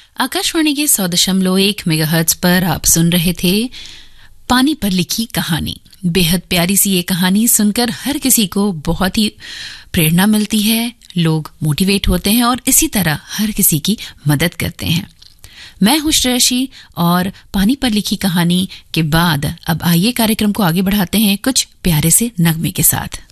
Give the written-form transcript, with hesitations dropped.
आकाशवाणी के 100.1 मेगाहर्ट्ज पर आप सुन रहे थे पानी पर लिखी कहानी। बेहद प्यारी सी ये कहानी सुनकर हर किसी को बहुत ही प्रेरणा मिलती है, लोग मोटिवेट होते हैं और इसी तरह हर किसी की मदद करते हैं। मैं हूं श्रेयसी और पानी पर लिखी कहानी के बाद अब आइए कार्यक्रम को आगे बढ़ाते हैं कुछ प्यारे से नगमे के साथ।